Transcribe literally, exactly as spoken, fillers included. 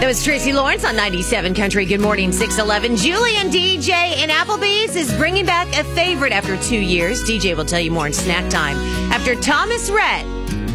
it's Tracy Lawrence on ninety-seven Country. Good morning, six eleven. Julian D J in Applebee's is bringing back a favorite after two years. D J will tell you more in snack time after Thomas Rhett